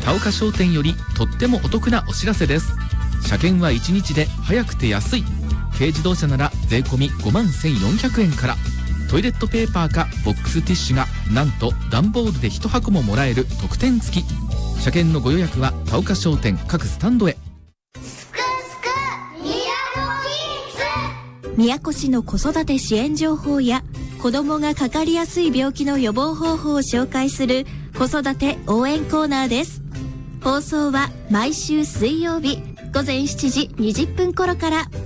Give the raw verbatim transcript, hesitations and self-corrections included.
田岡商店よりとってもお得なお知らせです。車検はいちにちで早くて安い。軽自動車なら税込みごまんせんよんひゃくえんから。トイレットペーパーかボックスティッシュがなんと段ボールでいちはこももらえる特典付き。車検のご予約は田岡商店各スタンドへ。 すくすく宮古キッズ。 宮古市の子育て支援情報や子どもがかかりやすい病気の予防方法を紹介する子育て応援コーナーです。放送は毎週水曜日ごぜんしちじにじゅっぷん頃から。